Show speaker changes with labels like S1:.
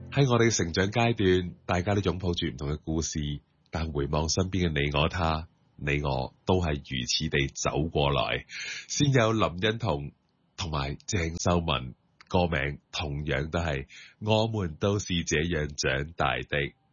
S1: 喺我哋嘅成長階段，大家都擁抱住唔同嘅故事，但回望身邊嘅你我他，你我都係如此地走過來。先有林欣彤同埋鄭秀文，歌名同樣都係我們都是這樣長大的。